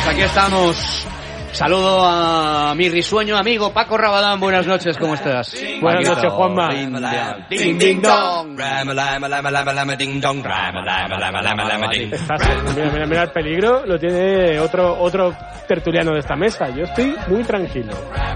aquí estamos. Saludo a mi risueño amigo Paco Rabadán. Buenas noches, ¿cómo estás? Buenas noches, Juanma. Ding, ding, dong. Mira el peligro, lo tiene otro tertuliano de esta mesa. Yo estoy muy tranquilo.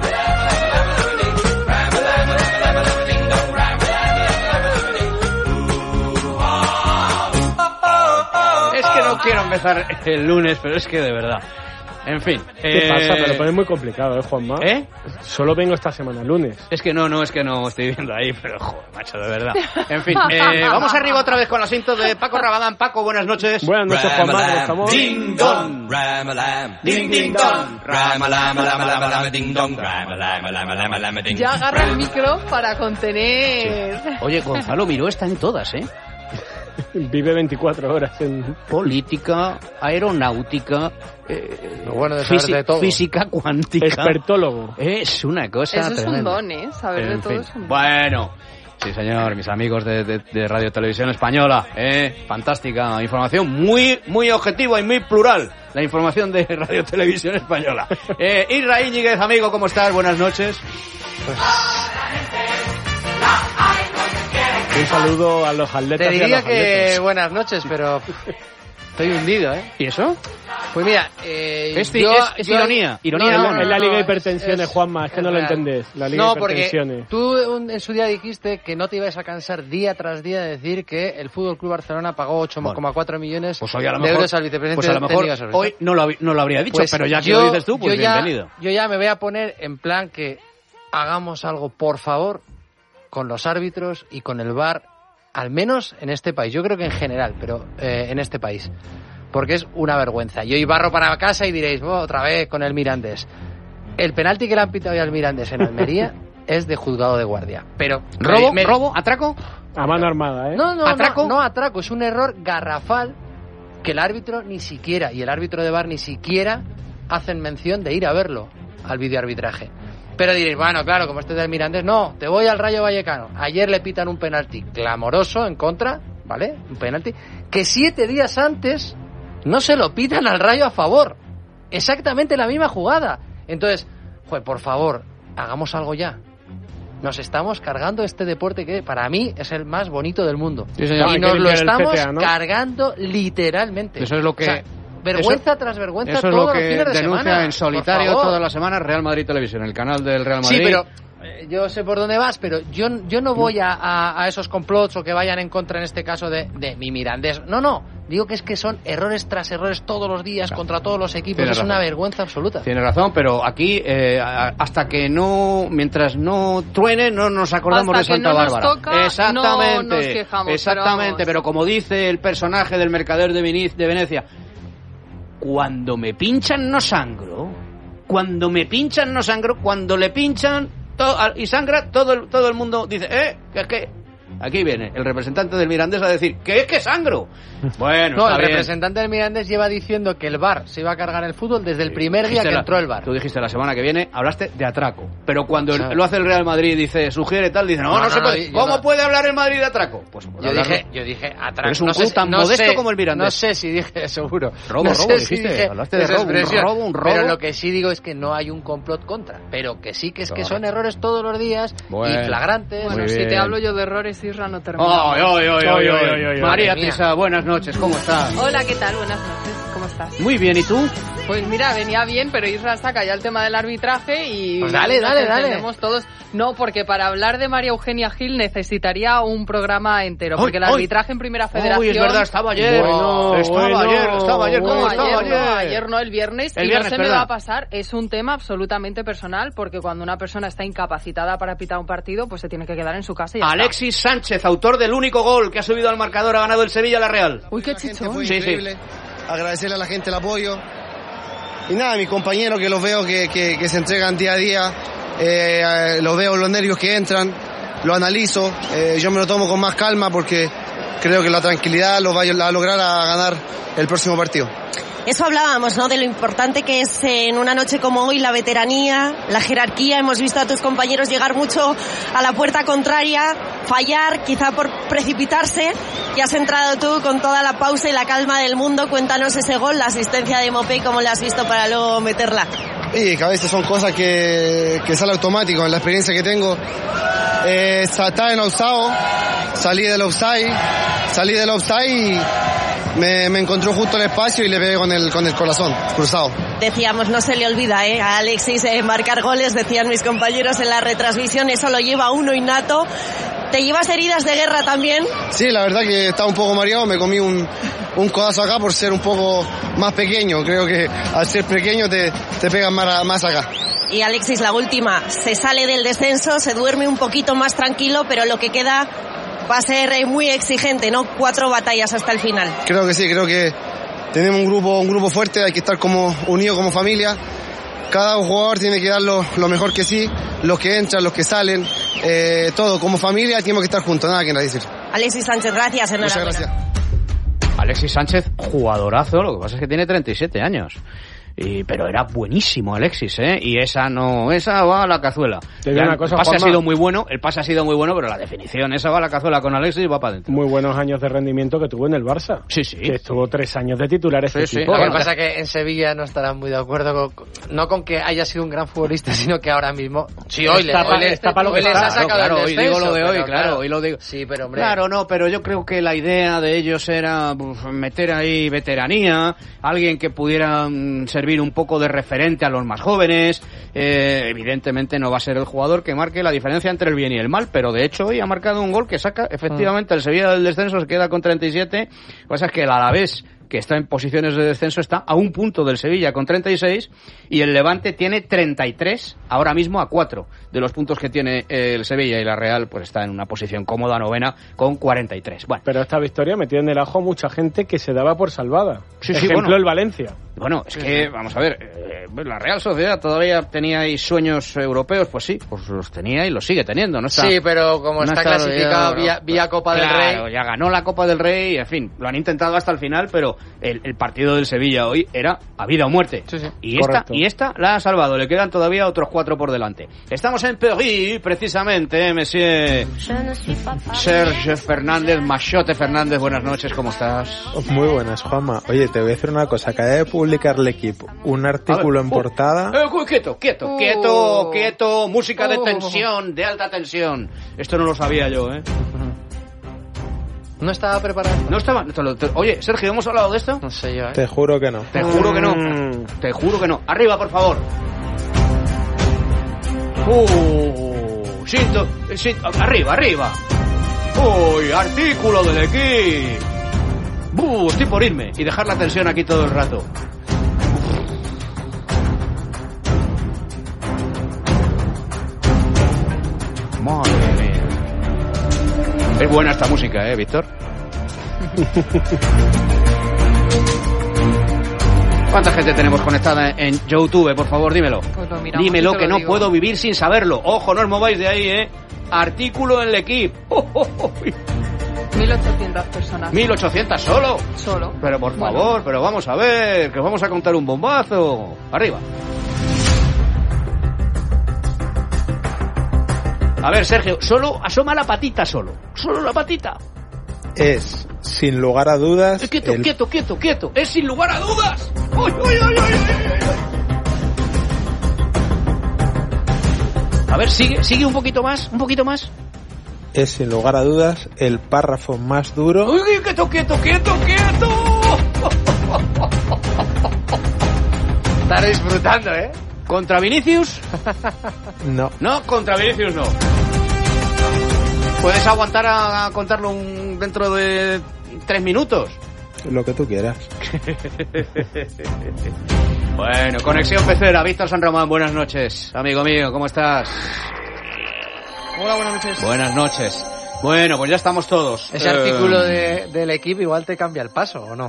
Es que no quiero empezar el lunes, pero es que de verdad. En fin. ¿Qué pasa? Me lo pones muy complicado, Juanma. ¿Eh? Solo vengo esta semana, lunes. Es que no estoy viendo ahí, pero joder, macho, de verdad. En fin, vamos arriba otra vez con el asiento de Paco Rabadán. Paco, buenas noches. Buenas noches, Juanma, ¿cómo estamos? Ding dong, ding ding dong, ding dong. Ya agarra el micro para contener. Sí. Oye, Gonzalo Miró está en todas, ¿eh? Vive 24 horas en política, aeronáutica, lo bueno de saber de todo. Física cuántica. Expertólogo. Es una cosa eso tremenda. Es un don, ¿eh? Saber de todo es un don. Bueno, sí señor, mis amigos de Radio Televisión Española, fantástica información, muy objetiva y muy plural, la información de Radio Televisión Española. Isra Íñiguez, amigo, ¿cómo estás? Buenas noches. Un saludo a los atletas. Te diría y a los atletas. que buenas noches, pero estoy hundido, ¿eh? ¿Y eso? Pues mira, es ironía. Ironía no, es la Liga de Hipertensiones, Juanma, es que no lo entendés. La Liga de Hipertensiones. Porque tú en su día dijiste que no te ibas a cansar día tras día de decir que el Fútbol Club Barcelona pagó 8,4 millones pues de euros al vicepresidente. Pues a lo mejor hoy no lo habría dicho, pero ya que lo dices tú, pues bienvenido. Yo ya me voy a poner en plan que hagamos algo, por favor, con los árbitros y con el VAR, al menos en este país. Yo creo que en general, pero en este país. Porque es una vergüenza. Yo hoy barro para casa y diréis, otra vez con el Mirandés. El penalti que le han pitado ya al Mirandés en Almería es de juzgado de guardia. Pero ¿Robo? ¿Atraco? A mano armada, ¿eh? No, ¿Atraco? No, atraco. Es un error garrafal que el árbitro ni siquiera, y el árbitro de VAR ni siquiera, hacen mención de ir a verlo al videoarbitraje. Pero diréis, bueno, claro, como este es del Mirandés, no, te voy al Rayo Vallecano. Ayer le pitan un penalti clamoroso en contra, ¿vale? Un penalti que 7 días antes no se lo pitan al Rayo a favor. Exactamente la misma jugada. Entonces, por favor, hagamos algo ya. Nos estamos cargando este deporte que para mí es el más bonito del mundo. Sí, señor. Y nos lo estamos cargando literalmente. Eso es lo que... O sea, vergüenza tras vergüenza eso todos es lo que los fines de denuncia semana, en solitario todas las semanas Real Madrid Televisión, el canal del Real Madrid. Sí, pero yo sé por dónde vas, pero yo no voy a esos complots o que vayan en contra en este caso de mi Mirandés. No, digo que es que son errores tras errores todos los días contra todos los equipos. Es una vergüenza absoluta. Tiene razón, pero aquí hasta que mientras no truene, no nos acordamos hasta de Santa Bárbara. Toca, exactamente, no nos quejamos, exactamente, pero como dice el personaje del mercader de Venecia, cuando me pinchan no sangro, cuando le pinchan y sangra, todo el mundo dice, que aquí viene el representante del Mirandés a decir que es que sangro. Bueno, no, está el bien. representante del Mirandés lleva diciendo que el VAR se iba a cargar el fútbol desde el primer día que entró el VAR. Tú dijiste la semana que viene, hablaste de atraco, pero cuando lo hace el Real Madrid, dice, sugiere tal, dice, no se puede. ¿Cómo puede hablar el Madrid de atraco? Pues yo dije atraco. Es un club tan modesto como el Mirandés. No sé si dije, seguro. Robo, dijiste, hablaste de robo, un robo. Pero lo que sí digo es que no hay un complot contra, pero que sí que es que son errores todos los días y flagrantes. Bueno, si te hablo yo de errores, Isra, no termino. María Teresa, buenas noches, ¿cómo estás? Hola, ¿qué tal? Buenas noches, ¿cómo estás? Muy bien, ¿y tú? Pues mira, venía bien, pero Isra saca ya el tema del arbitraje y... Pues dale. Entendemos todos. No, porque para hablar de María Eugenia Gil necesitaría un programa entero, porque el arbitraje en Primera Federación... Uy, es verdad, estaba ayer. Estaba ayer, ¿cómo estaba ayer? Ayer no, el viernes. Y no se me va a pasar, es un tema absolutamente personal, porque cuando una persona está incapacitada para pitar un partido, pues se tiene que quedar en su casa y ya Alexis Sánchez, autor del único gol que ha subido al marcador, ha ganado el Sevilla a la Real. Uy, qué chichón. Fue increíble. Agradecerle a la gente el apoyo. Y nada, mis compañeros que los veo que se entregan día a día, los veo los nervios que entran, lo analizo, yo me lo tomo con más calma porque creo que la tranquilidad lo va a lograr a ganar el próximo partido. Eso hablábamos, ¿no? De lo importante que es en una noche como hoy la veteranía, la jerarquía. Hemos visto a tus compañeros llegar mucho a la puerta contraria, fallar, quizá por precipitarse, y has entrado tú con toda la pausa y la calma del mundo. Cuéntanos ese gol, la asistencia de Mopé, ¿cómo la has visto para luego meterla? Y que a veces son cosas que sale automático. En la experiencia que tengo, estaba en offside, salí del offside y me encontró justo el espacio y le pegué con el corazón cruzado. Decíamos, no se le olvida a Alexis marcar goles, decían mis compañeros en la retransmisión, eso lo lleva uno innato. ¿Te llevas heridas de guerra también? Sí, la verdad que estaba un poco mareado, me comí un codazo acá por ser un poco más pequeño. Creo que al ser pequeño te pegan más acá. Y Alexis, la última, se sale del descenso, se duerme un poquito más tranquilo, pero lo que queda va a ser muy exigente, ¿no? 4 batallas hasta el final. Creo que sí, creo que tenemos un grupo fuerte, hay que estar como unidos como familia. Cada jugador tiene que dar lo mejor que sí, los que entran, los que salen, todo como familia tenemos que estar juntos, nada que decir. Alexis Sánchez, gracias, enhorabuena. Muchas gracias. Alexis Sánchez, jugadorazo, lo que pasa es que tiene 37 años. Pero era buenísimo Alexis, y esa va a la cazuela. Una cosa, el pase Juanma, ha sido muy bueno, pero la definición, esa va a la cazuela con Alexis y va para adentro. Muy buenos años de rendimiento que tuvo en el Barça. Sí. Que estuvo 3 años de titular este tipo. Lo que pasa es que en Sevilla no estarán muy de acuerdo no con que haya sido un gran futbolista, sino que ahora mismo hoy les ha sacado el descenso. Hoy digo lo de hoy, claro, hoy lo digo. Sí, pero hombre. Claro, no, pero yo creo que la idea de ellos era meter ahí veteranía, alguien que pudiera servir un poco de referente a los más jóvenes. Evidentemente no va a ser el jugador que marque la diferencia entre el bien y el mal, pero de hecho hoy ha marcado un gol que saca efectivamente el Sevilla del descenso, se queda con 37. Lo que pasa es que el Alavés, que está en posiciones de descenso, está a un punto del Sevilla con 36 y el Levante tiene 33, ahora mismo a 4 de los puntos que tiene el Sevilla, y la Real pues está en una posición cómoda, novena, con 43. Bueno. Pero esta victoria metió en el ajo a mucha gente que se daba por salvada. Sí, ejemplo, el Valencia. Bueno, es que, vamos a ver, la Real Sociedad todavía tenía ahí sueños europeos, pues sí, pues los tenía y los sigue teniendo, ¿no? Sí, pero como está clasificado vía Copa del Rey. Claro, ya ganó la Copa del Rey, en fin, lo han intentado hasta el final, pero el partido del Sevilla hoy era a vida o muerte. Sí. Y esta la ha salvado, le quedan todavía otros 4 por delante. Estamos en París, precisamente, monsieur Serge Fernández, Machote Fernández, buenas noches, ¿cómo estás? Muy buenas, Juanma. Oye, te voy a decir una cosa, acaba de publicar l'Equipe un artículo en portada... Quieto, música de tensión, de alta tensión. Esto no lo sabía yo, No estaba preparado. No estaba. Oye, Sergio, ¿hemos hablado de esto? No sé yo, Te juro que no. Te juro que no. Te juro que no. Arriba, por favor. Arriba. Uy, artículo del Equipo. Estoy por irme y dejar la tensión aquí todo el rato. Madre mía. Es buena esta música, Víctor. ¿Cuánta gente tenemos conectada en YouTube? Por favor, dímelo. Pues lo miramos, dímelo, que no digo. puedo vivir sin saberlo. Ojo, no os mováis de ahí, Artículo en l'Equipe. 1.800 personas. 1.800 solo. Solo. Pero por favor, pero vamos a ver, que os vamos a contar un bombazo. Arriba. A ver, Sergio, solo asoma la patita solo la patita. Es, sin lugar a dudas... Quieto. Es sin lugar a dudas. ¡Uy! A ver, sigue un poquito más. Es, sin lugar a dudas, el párrafo más duro... ¡Uy, quieto! Está disfrutando, ¿Contra Vinicius? No. No, contra Vinicius no. ¿Puedes aguantar a contarlo dentro de 3 minutos? Lo que tú quieras. Bueno, Conexión Pecera, Víctor San Román, buenas noches. Amigo mío, ¿cómo estás? Hola, buenas noches. Buenas noches. Bueno, pues ya estamos todos. Ese artículo del Equipo igual te cambia el paso, ¿o no?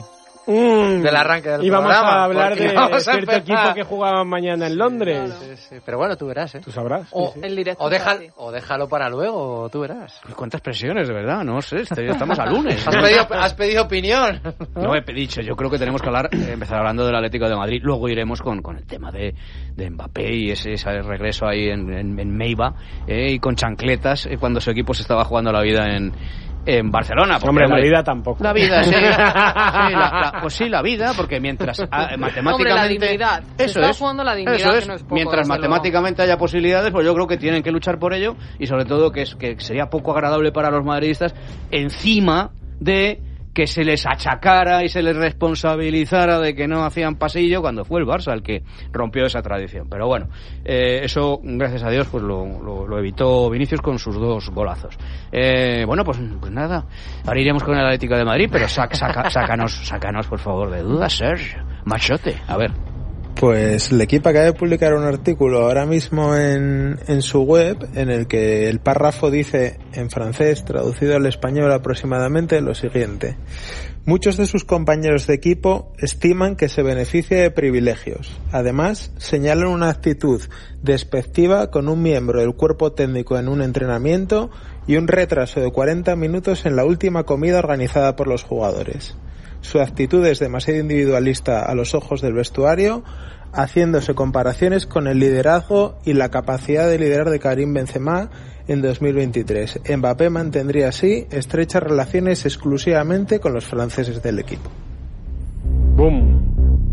del arranque del programa. Y vamos a hablar de cierto equipo que jugaba mañana en Londres. Sí. Pero bueno, tú verás, Tú sabrás. El directo o déjalo para luego, tú verás. ¿Cuántas presiones, de verdad? No sé, estamos a lunes. ¿Has pedido opinión? No he dicho, yo creo que tenemos que empezar hablando del Atlético de Madrid, luego iremos con el tema de Mbappé y ese regreso ahí en Meiba, y con chancletas cuando su equipo se estaba jugando la vida en Barcelona. Hombre, la vida tampoco. La vida, sí. Pues sí, la vida, porque mientras matemáticamente... Hombre, la dignidad. Eso está es. jugando la dignidad, Eso es. que no es poco, Mientras matemáticamente haya posibilidades, pues yo creo que tienen que luchar por ello, y sobre todo que sería poco agradable para los madridistas, encima de que se les achacara y se les responsabilizara de que no hacían pasillo cuando fue el Barça el que rompió esa tradición. Pero bueno, eso, gracias a Dios, pues lo evitó Vinicius con sus 2 golazos. Bueno, pues nada, ahora iremos con el Atlético de Madrid, pero sácanos por favor de dudas, Sergio Machote, a ver. Pues el equipo acaba de publicar un artículo ahora mismo en su web en el que el párrafo dice en francés, traducido al español aproximadamente, lo siguiente: muchos de sus compañeros de equipo estiman que se beneficia de privilegios. Además, señalan una actitud despectiva con un miembro del cuerpo técnico en un entrenamiento y un retraso de 40 minutos en la última comida organizada por los jugadores. Su actitud es demasiado individualista a los ojos del vestuario, haciéndose comparaciones con el liderazgo y la capacidad de liderar de Karim Benzema en 2023. Mbappé mantendría así estrechas relaciones exclusivamente con los franceses del equipo. ¡Bum!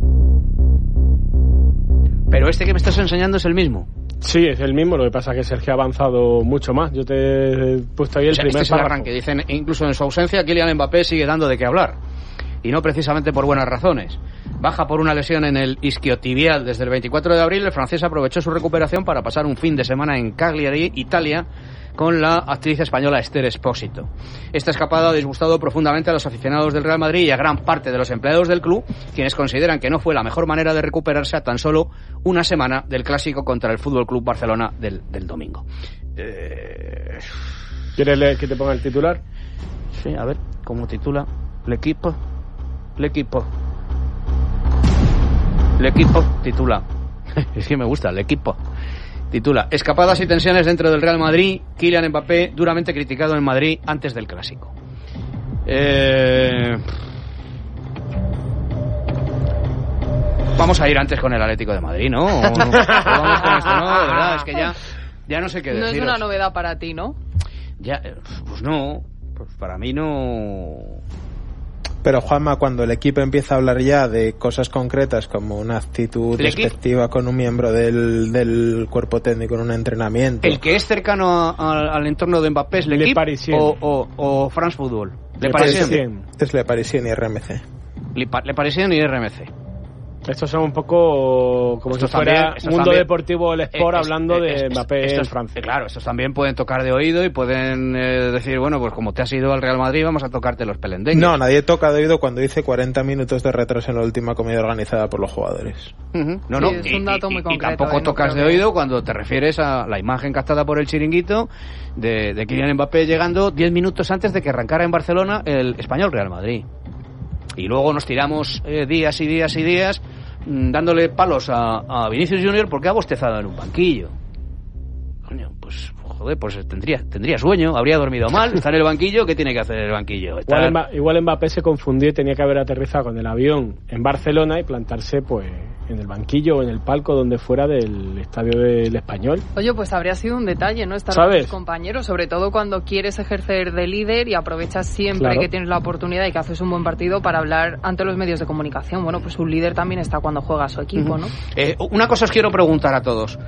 Pero este que me estás enseñando es el mismo. Sí, es el mismo, lo que pasa es que Sergio ha avanzado mucho más. Yo te he puesto ahí el primer este es el arranque. Dicen, incluso en su ausencia, Kylian Mbappé sigue dando de qué hablar. Y no precisamente por buenas razones. Baja por una lesión en el isquiotibial desde el 24 de abril, el francés aprovechó su recuperación para pasar un fin de semana en Cagliari, Italia, con la actriz española Esther Expósito. Esta escapada ha disgustado profundamente a los aficionados del Real Madrid y a gran parte de los empleados del club, quienes consideran que no fue la mejor manera de recuperarse a tan solo una semana del clásico contra el Fútbol Club Barcelona del domingo. ¿Quieres que te ponga el titular? Sí, a ver, ¿cómo titula? El equipo titula. Es que me gusta, el equipo titula: escapadas y tensiones dentro del Real Madrid. Kylian Mbappé duramente criticado en Madrid antes del clásico. Vamos a ir antes con el Atlético de Madrid, ¿no? ¿O vamos con esto? No, de verdad, es que ya no sé qué deciros. No es una novedad para ti, ¿no? Ya, pues no, pues para mí no. Pero Juanma, cuando el equipo empieza a hablar ya de cosas concretas como una actitud despectiva con un miembro del cuerpo técnico en un entrenamiento... ¿El que es cercano al entorno de Mbappé es el equipo o France Football? Le Parisien. Es Le Parisien y RMC. Le Parisien y RMC. Estos son un poco como si fuera Mundo Deportivo del Sport hablando de Mbappé en Francia. Claro, estos también pueden tocar de oído y pueden decir, bueno, pues como te has ido al Real Madrid, vamos a tocarte los pelendeños. No, nadie toca de oído cuando dice 40 minutos de retraso en la última comida organizada por los jugadores. No, no, es un dato muy concreto, y tampoco tocas de oído cuando te refieres a la imagen captada por el chiringuito de Kylian Mbappé llegando 10 minutos antes de que arrancara en Barcelona el Español Real Madrid. Y luego nos tiramos días y días y días dándole palos a Vinicius Junior porque ha bostezado en un banquillo. Coño, pues joder, pues tendría sueño, habría dormido mal, está en el banquillo, ¿qué tiene que hacer en el banquillo? Igual Mbappé se confundió y tenía que haber aterrizado con el avión en Barcelona y plantarse pues en el banquillo o en el palco donde fuera del estadio del Español. Oye, pues habría sido un detalle, ¿no? Estar ¿sabes? Con tus compañeros, sobre todo cuando quieres ejercer de líder y aprovechas siempre que tienes la oportunidad y que haces un buen partido para hablar ante los medios de comunicación. Bueno, pues un líder también está cuando juega a su equipo, ¿no? Una cosa os quiero preguntar a todos.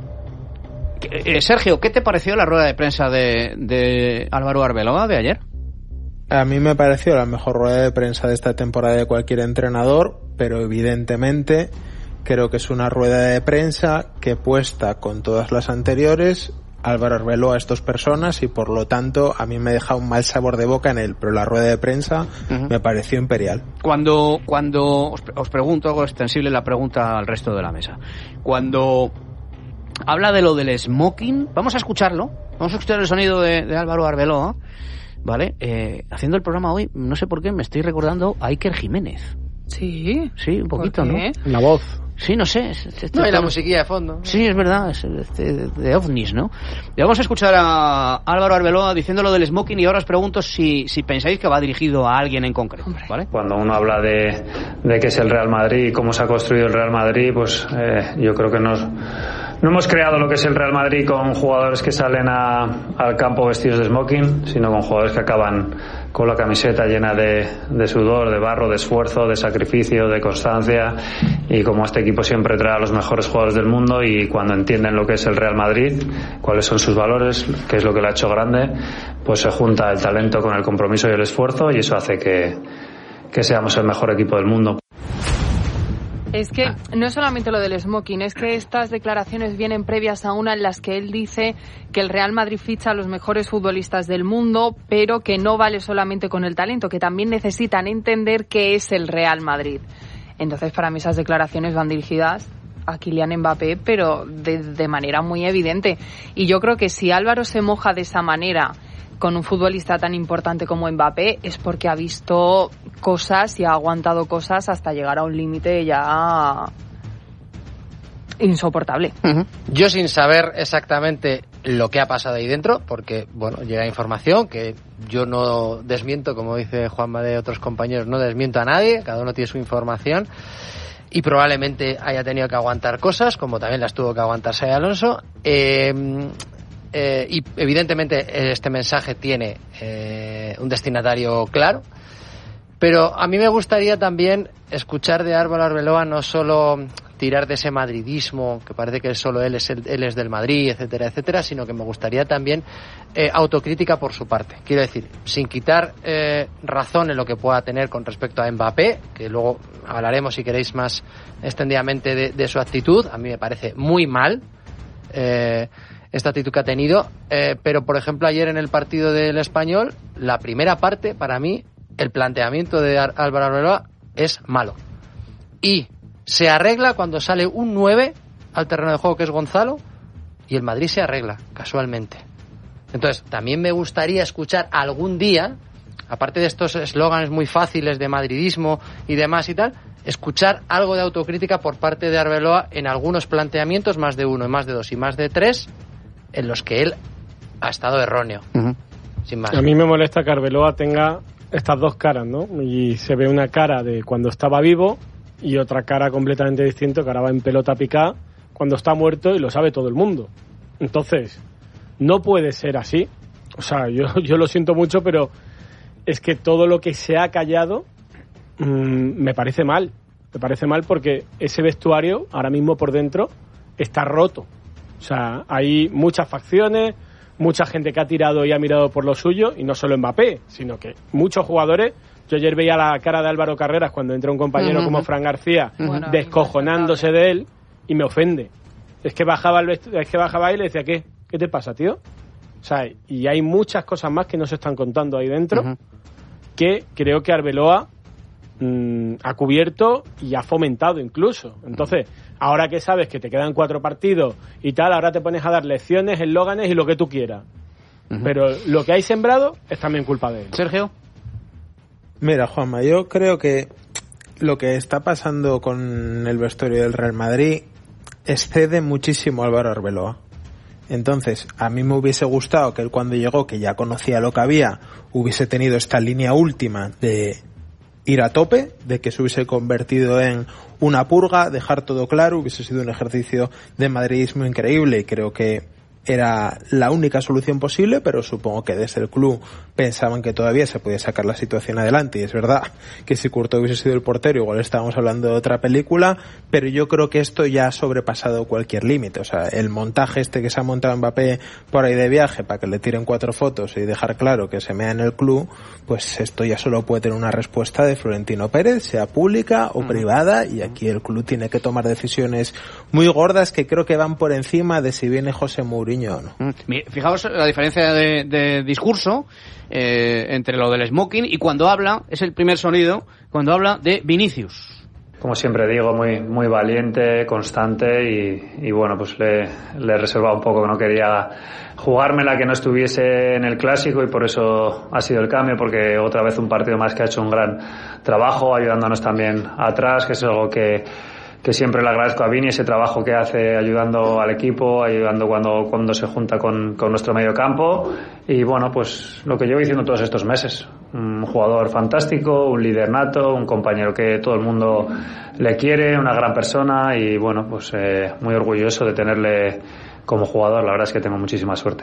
Sergio, ¿qué te pareció la rueda de prensa de Álvaro Arbeloa de ayer? A mí me pareció la mejor rueda de prensa de esta temporada de cualquier entrenador, pero evidentemente creo que es una rueda de prensa que puesta con todas las anteriores. Álvaro Arbeloa es dos personas y por lo tanto a mí me deja un mal sabor de boca en él, pero la rueda de prensa me pareció imperial. Cuando os pregunto, hago extensible la pregunta al resto de la mesa. Cuando habla de lo del smoking, vamos a escucharlo, vamos a escuchar el sonido de Álvaro Arbeloa, ¿vale? Haciendo el programa hoy, no sé por qué, me estoy recordando a Iker Jiménez. Sí. Sí, un poquito, ¿no? La voz. Sí, no sé. No, y la musiquilla de fondo. Sí, es verdad, es de ovnis, ¿no? Y vamos a escuchar a Álvaro Arbeloa diciendo lo del smoking y ahora os pregunto si pensáis que va dirigido a alguien en concreto, ¿vale? Cuando uno habla de qué es el Real Madrid y cómo se ha construido el Real Madrid, pues yo creo que no hemos creado lo que es el Real Madrid con jugadores que salen al campo vestidos de smoking, sino con jugadores que acaban con la camiseta llena de sudor, de barro, de esfuerzo, de sacrificio, de constancia, y como este equipo siempre trae a los mejores jugadores del mundo, y cuando entienden lo que es el Real Madrid, cuáles son sus valores, qué es lo que lo ha hecho grande, pues se junta el talento con el compromiso y el esfuerzo, y eso hace que seamos el mejor equipo del mundo. Es que no es solamente lo del smoking, es que estas declaraciones vienen previas a una en las que él dice que el Real Madrid ficha a los mejores futbolistas del mundo, pero que no vale solamente con el talento, que también necesitan entender qué es el Real Madrid. Entonces, para mí esas declaraciones van dirigidas a Kylian Mbappé, pero de manera muy evidente. Y yo creo que si Álvaro se moja de esa manera con un futbolista tan importante como Mbappé, es porque ha visto cosas y ha aguantado cosas hasta llegar a un límite ya insoportable. Yo, sin saber exactamente lo que ha pasado ahí dentro, porque bueno, llega información que yo no desmiento, como dice Juanma de otros compañeros, no desmiento a nadie, cada uno tiene su información, y probablemente haya tenido que aguantar cosas, como también las tuvo que aguantar Xabi Alonso. Y evidentemente este mensaje tiene un destinatario claro, pero a mí me gustaría también escuchar de Álvaro Arbeloa no solo tirar de ese madridismo, que parece que solo él es del Madrid, etcétera, etcétera, sino que me gustaría también autocrítica por su parte. Quiero decir, sin quitar razón en lo que pueda tener con respecto a Mbappé, que luego hablaremos, si queréis, más extendidamente de su actitud. A mí me parece muy mal esta actitud que ha tenido, pero por ejemplo ayer en el partido del Español, la primera parte, para mí el planteamiento de Álvaro Arbeloa es malo, y se arregla cuando sale un 9 al terreno de juego, que es Gonzalo, y el Madrid se arregla casualmente. Entonces también me gustaría escuchar algún día, aparte de estos eslóganes muy fáciles de madridismo y demás y tal, escuchar algo de autocrítica por parte de Arbeloa en algunos planteamientos, más de uno, y más de dos, y más de tres, en los que él ha estado erróneo. Sin más. A mí me molesta que Arbeloa tenga estas dos caras, ¿no? Y se ve una cara de cuando estaba vivo y otra cara completamente distinta, que ahora va en pelota picada cuando está muerto, y lo sabe todo el mundo. Entonces, no puede ser así. O sea, yo lo siento mucho, pero es que todo lo que se ha callado me parece mal. Me parece mal porque ese vestuario ahora mismo por dentro está roto. O sea, hay muchas facciones, mucha gente que ha tirado y ha mirado por lo suyo, y no solo Mbappé, sino que muchos jugadores. Yo ayer veía la cara de Álvaro Carreras cuando entra un compañero como Fran García, descojonándose de él, y me ofende. Es que bajaba y le decía, ¿qué te pasa, tío? O sea, y hay muchas cosas más que no se están contando ahí dentro, que creo que Arbeloa ha cubierto y ha fomentado incluso. Entonces, ahora que sabes que te quedan 4 partidos y tal, ahora te pones a dar lecciones, eslóganes y lo que tú quieras. Pero lo que hay sembrado es también culpa de él. Sergio. Mira, Juanma, yo creo que lo que está pasando con el vestuario del Real Madrid excede muchísimo a Álvaro Arbeloa. Entonces, a mí me hubiese gustado que él, cuando llegó, que ya conocía lo que había, hubiese tenido esta línea última de ir a tope, de que se hubiese convertido en una purga, dejar todo claro, hubiese sido un ejercicio de madridismo increíble, y creo que era la única solución posible, pero supongo que desde el club pensaban que todavía se podía sacar la situación adelante, y es verdad que si Courtois hubiese sido el portero igual estábamos hablando de otra película, pero yo creo que esto ya ha sobrepasado cualquier límite. O sea, el montaje este que se ha montado Mbappé por ahí de viaje para que le tiren 4 fotos y dejar claro que se mea en el club, pues esto ya solo puede tener una respuesta de Florentino Pérez, sea pública o privada, y aquí el club tiene que tomar decisiones muy gordas que creo que van por encima de si viene José Mourinho o no. Fijaos la diferencia de discurso entre lo del smoking y cuando habla, es el primer sonido, cuando habla de Vinicius. como siempre digo, muy valiente, constante y bueno, pues le he reservado un poco, que no quería jugármela que no estuviese en el Clásico y por eso ha sido el cambio, porque otra vez un partido más que ha hecho un gran trabajo, ayudándonos también atrás, que es algo que siempre le agradezco a Vini, ese trabajo que hace ayudando al equipo, ayudando cuando se junta con nuestro medio campo y bueno, pues lo que llevo diciendo todos estos meses, un jugador fantástico, un líder nato, un compañero que todo el mundo le quiere, una gran persona y bueno, pues muy orgulloso de tenerle como jugador, la verdad es que tengo muchísima suerte.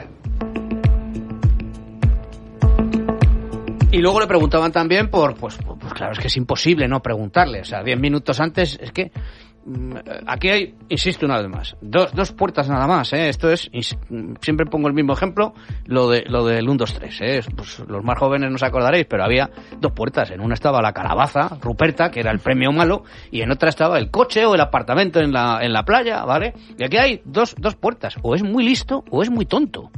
Y luego le preguntaban también pues claro, es que es imposible no preguntarle, o sea, 10 minutos antes, es que aquí hay, insisto una vez más, dos puertas nada más, esto es, siempre pongo el mismo ejemplo, lo del 1-2-3, pues los más jóvenes no os acordaréis, pero había 2 puertas, en una estaba la calabaza Ruperta, que era el premio malo, y en otra estaba el coche o el apartamento en la playa, ¿vale? Y aquí hay dos puertas, o es muy listo o es muy tonto.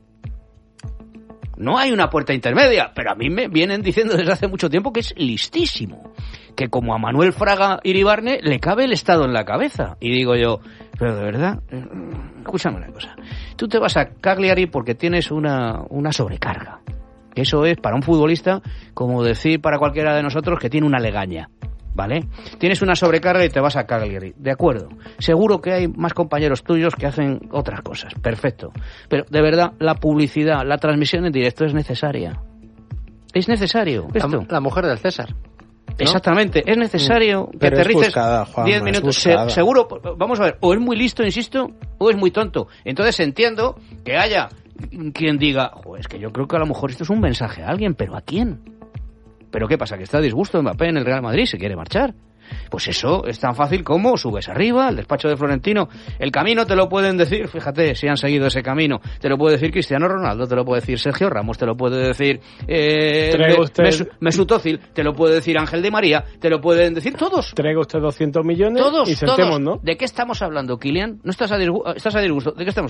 No hay una puerta intermedia, pero a mí me vienen diciendo desde hace mucho tiempo que es listísimo, que como a Manuel Fraga Iribarne le cabe el Estado en la cabeza. Y digo yo, pero de verdad, escúchame una cosa, tú te vas a Cagliari porque tienes una sobrecarga. Eso es para un futbolista como decir para cualquiera de nosotros que tiene una legaña. ¿Vale? Tienes una sobrecarga y te vas a Cagliari, de acuerdo. Seguro que hay más compañeros tuyos que hacen otras cosas, perfecto. Pero de verdad, la publicidad, la transmisión en directo es necesaria. Es necesario esto. La mujer del César, ¿no? Exactamente, es necesario que pero aterrices buscada, Juanma, 10 minutos. Seguro, vamos a ver, o es muy listo, insisto, o es muy tonto. Entonces entiendo que haya quien diga, es que yo creo que a lo mejor esto es un mensaje a alguien, pero ¿a quién? ¿Pero qué pasa? ¿Que está a disgusto Mbappé en el Real Madrid? ¿Se quiere marchar? Pues eso es tan fácil como subes arriba, al despacho de Florentino. El camino te lo pueden decir, fíjate, si han seguido ese camino, te lo puede decir Cristiano Ronaldo, te lo puede decir Sergio Ramos, te lo puede decir Mesut Özil, te lo puede decir Ángel Di María, te lo pueden decir todos. Traiga usted 200 millones todos, y sentémonos, ¿no? ¿De qué estamos hablando, Kylian? ¿No estás a disgusto? ¿De qué estamos